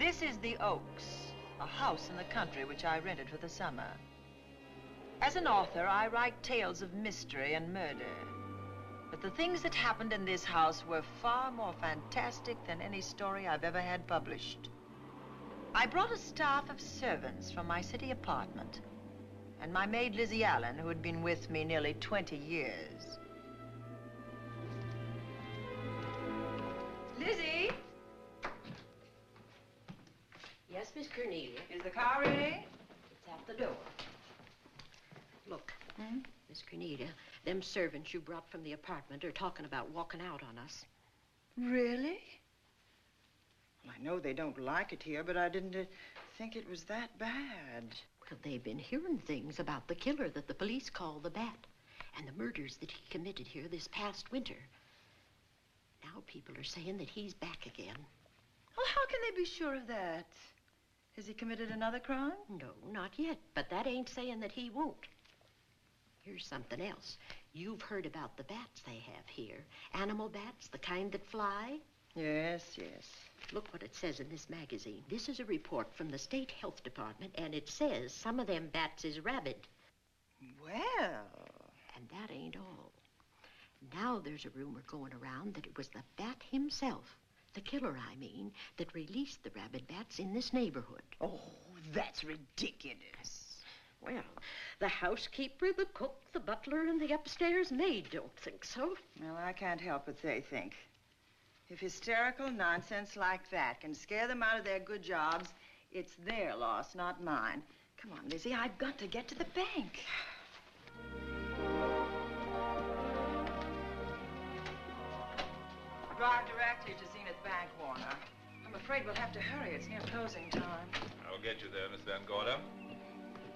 This is the Oaks, a house in the country which I rented for the summer. As an author, I write tales of mystery and murder. But the things that happened in this house were far more fantastic than any story I've ever had published. I brought a staff of servants from my city apartment, and my maid Lizzie Allen, who had been with me nearly 20 years. Lizzie? Yes, Miss Cornelia. Is the car ready? It's at the door. Look, Miss Cornelia, them servants you brought from the apartment are talking about walking out on us. Really? Well, I know they don't like it here, but I didn't think it was that bad. Well, they've been hearing things about the killer that the police call the Bat and the murders that he committed here this past winter. Now people are saying that he's back again. Well, how can they be sure of that? Has he committed another crime? No, not yet, but that ain't saying that he won't. Here's something else. You've heard about the bats they have here. Animal bats, the kind that fly. Yes, yes. Look what it says in this magazine. This is a report from the State Health Department, and it says some of them bats is rabid. Well. And that ain't all. Now there's a rumor going around that it was the bat himself, the killer, I mean, that released the rabid bats in this neighborhood. Oh, that's ridiculous. Well, the housekeeper, the cook, the butler, and the upstairs maid don't think so. Well, I can't help what they think. If hysterical nonsense like that can scare them out of their good jobs, it's their loss, not mine. Come on, Lizzie, I've got to get to the bank. Drive directly to Zenith Bank, Warner. I'm afraid we'll have to hurry. It's near closing time. I'll get you there, Miss Van Gorder.